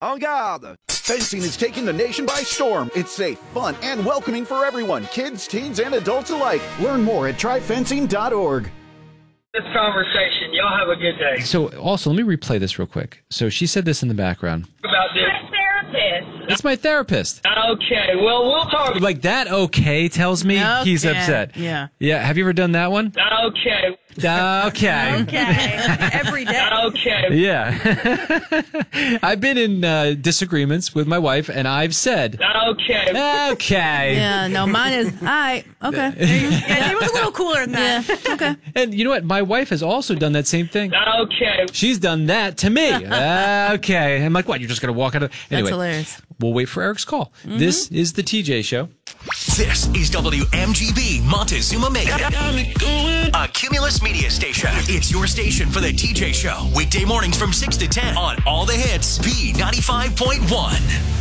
En garde! Fencing is taking the nation by storm. It's safe, fun, and welcoming for everyone, kids, teens, and adults alike. Learn more at tryfencing.org. This conversation. Y'all have a good day. So, also, let me replay this real quick. So, she said this in the background. About this. My therapist. It's my therapist. Okay, well, we'll talk. Like, that okay tells me he's upset. Yeah. Yeah, have you ever done that one? Okay. Okay. Okay. Every day. Okay. Yeah. I've been in disagreements with my wife, and I've said, Okay. okay. Yeah, no, mine is, all right, okay. Yeah, he was a little cooler than that. Yeah, okay. And you know what? My wife has also done that same thing. Okay. She's done that to me. Okay. I'm like, what? You're just going to walk out of... Anyway, That's hilarious. We'll wait for Eric's call. This is the TJ Show. This is WMGB Montezuma Mega, a Cumulus media station. It's your station for the TJ Show. Weekday mornings from 6 to 10 on all the hits, B95.1.